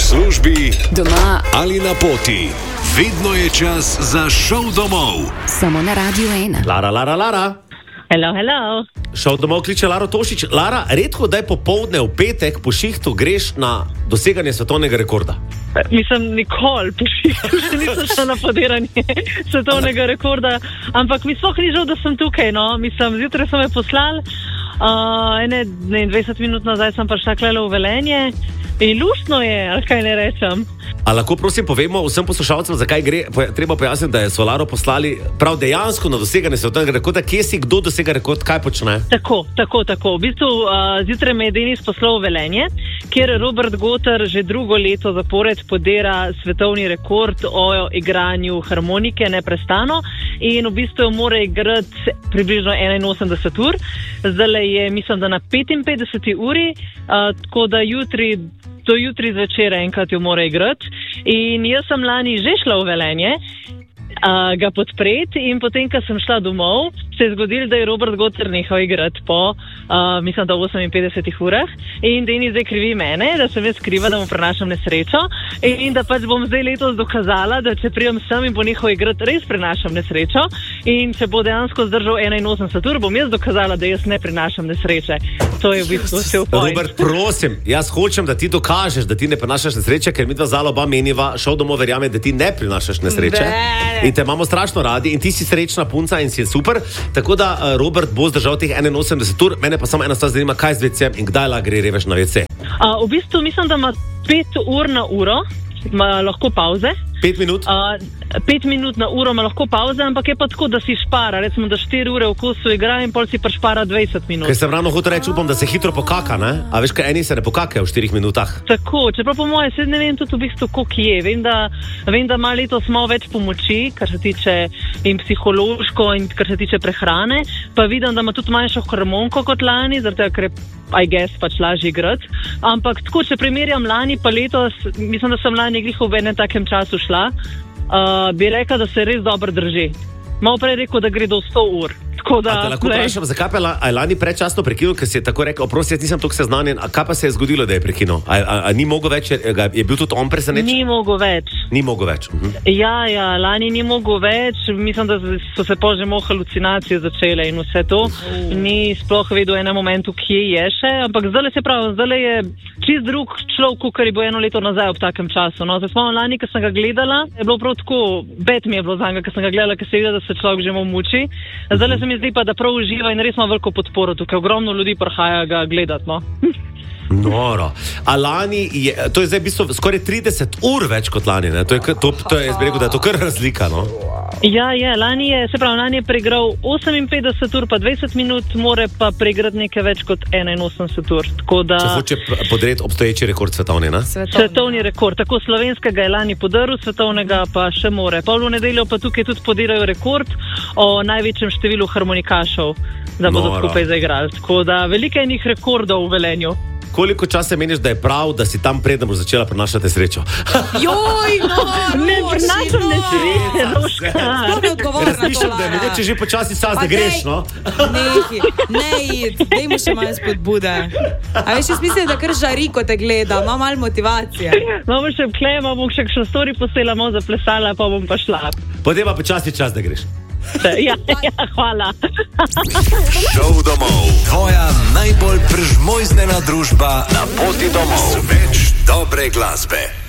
službi, doma ali na poti. Vedno je čas za šov domov. Samo na Radio 1. Lara. Hello, hello. Šov domov kliče Laro Tošič. Lara, redko daj popoldne v petek po šihtu greš na doseganje svetovnega rekorda. Mislim, nikoli po šihtu še nisem šla na podiranje svetovnega rekorda, ampak mi sploh ni žal, da sem tukaj, no. Mislim, zjutraj so me poslali, 20 minut nazaj sem prišla klele v Velenje in luštno je, ali kaj ne rečem. A lahko prosim povemo vsem poslušalcem, zakaj gre? Treba pojasniti, da je Solaro poslali prav dejansko na doseganje svetovnega rekorda. Kje si, kdo dosega rekord, kaj počne? Tako. V bistvu zjutraj me je Denis poslal v Velenje, kjer Robert Goter že drugo leto zapored podira svetovni rekord o igranju harmonike neprestano in v bistvu mora igrati približno 81 ur. Zdaj je, mislim, da na 55 uri, tako da do jutri zvečer enkrat jo mora igrati. In jaz sem lani že šla v Velenje ga podpreti in potem, ko sem šla domov, se je zgodilo, da je Robert Goter nehal igrati po, mislim, da 58 urah in Denis zdaj krivi mene, da sem jaz kriva, da mu prenašam nesrečo in da pač bom zdaj letos dokazala, da če prijem sem in bo nehal igrati, res prenašam nesrečo in če bo dejansko zdržal 81 ur, bom jaz dokazala, da jaz ne prenašam nesreče. To je v bistvu vse v point. Robert, prosim, jaz hočem, da ti dokažeš, da ti ne prenašaš nesreče, ker midva zala oba meniva, šel domov verjame, da ti ne prenašaš nesreče. In te imamo strašno radi in ti si srečna punca in si je super. Tako da Robert bo zdržal teh 81 ur, mene pa samo ena stvar zanima, kaj z WC-em in kdaj gre revež na WC. V bistvu mislim, da ima 5 ur na uro, ima lahko pauze. 5 minut? 5 minut na uro ima lahko pauze, ampak je pa tako, da si špara, recimo, da 4 ure v kosu igra in pol si pa špara 20 minut. Ker sem ravno hotel reči, upam, da se hitro pokaka, ne? A veš, kaj eni se ne pokakajo v 4 minutah. Tako, čeprav po moje, se ne vem tudi v bistvu, koliko je. Vem, da ima letos malo več pomoči, kar se tiče in psihološko in kar se tiče prehrane, pa vidim, da ima tudi manjšo hormonko kot lani, zato ker je I guess pač lažje igrati. Ampak tako, če primerjam lani pa letos, mislim, da sem lani glih v enem takem času šla, bi rekla, da se res dobro drži. Malo prej rekel, da gre do 100 ur. Tako da, a te lahko vprašam, zakaj pa je lani predčasno prekinil, ker si je tako rekel, oprosti, jaz nisem toliko seznanjen, a kaj pa se je zgodilo, da je prekinil? A ni mogel več, je bil tudi on presenečen? Ni mogel več. Ja, lani ni mogel več, mislim, da so se pa že halucinacije začele in vse to. Ni sploh vedel v enem momentu, kje je še, ampak zdaj je čist drug človek, kar je bil eno leto nazaj ob takem času. No, zdaj smo lani, ko sem ga gledala, je bilo prav tako, bed mi je bilo za njega, ko sem ga gledala, ker se vidi, da se človek že muči. Zdaj se mi zdi pa, da prav uživa in res ima veliko podporo tukaj. Ogromno ljudi prihaja ga gledati, no. Noro. A lani to je zdaj v bistvu skoraj 30 ur več kot lani, ne? To je, jaz bi rekel, da je to kar razlika, no? Ja, lani je preigral 58 ur pa 20 minut, more pa preigrati nekaj več kot 81 ur. Tako da... Če hoče podreti obstoječi rekord svetovni, ne? Svetovni rekord. Tako slovenskega je lani podaril, svetovnega pa še more. Pa v nedeljo pa tukaj tudi podirajo rekord o največjem številu harmonikašov, da bodo skupaj zaigrali. Tako da veliko je njih rekordov v Velenju. Koliko časa meniš, da je prav, da si tam predem boš začela prenašati nesrečo? Ne prenašam nesreče, Roška. Razmišljam, da je mogoče že počasi čas, da greš, no? Ne, dajmo še malo spodbude. A veš, jaz mislim, da kar žari, ko te gleda, ima malo motivacije. Imamo še klema, bom še kakšno story posela, malo zaplesala, pa bom pa šla. Potem pa počasi čas, da greš. Ja, hvala. Šov domov. Tvoja najbolj prežmojznena družba na poti domov. Več dobre glasbe.